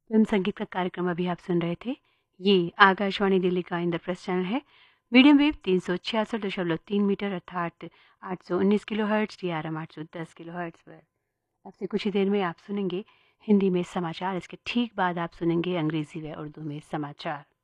Film संगीत का कार्यक्रम अभी आप सुन रहे थे। ये आकाशवाणी दिल्ली का इंद्रप्रस्थ चैनल है। मीडियम वेव 366.3 मीटर अर्थात 819 kilo hertz DRM 810 kilo hertz पर। अब से कुछ ही देर में आप सुनेंगे हिंदी में समाचार। इसके ठीक बाद आप सुनेंगे अंग्रेजी व उर्दू में समाचार।